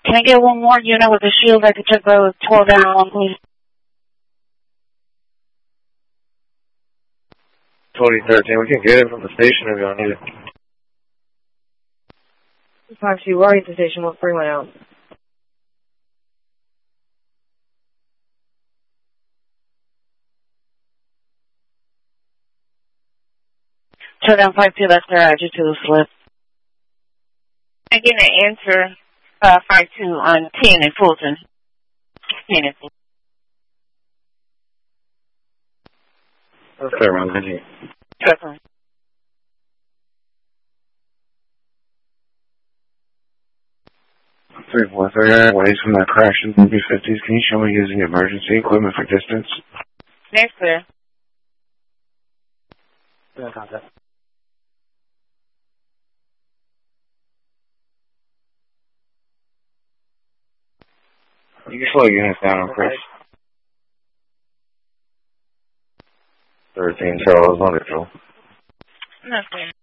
Can I get one more unit with a shield I could check by 12 down one, please? 2013, we can get it from the station if y'all need it. 5-2, we're already at the station, we'll bring one out. Shut down 5-2, that's their address to the slip. I'm getting an answer, 5-2 on 10 in Fulton. 10 in Fulton. That's clear around 19. Trevor. Three, 4, 3, ways from that crash in the B-50s. Can you show me using emergency equipment for distance? Next clear. Yeah, contact. You can slow your units down, Chris. 13 Charles, on it, Joe. Next clear.